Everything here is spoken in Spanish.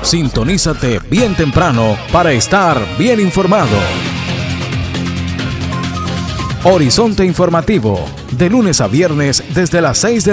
Sintonízate bien temprano para estar bien informado. Horizonte Informativo, de lunes a viernes desde las 6 de